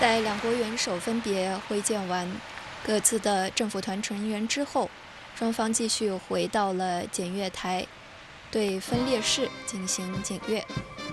在两国元首分别会见完各自的政府团成员之后，双方继续回到了检阅台，对分列式进行检阅。